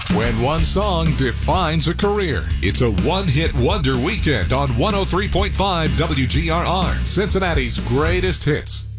When one song defines a career, it's a one-hit wonder weekend on 103.5 WGRR, Cincinnati's greatest hits.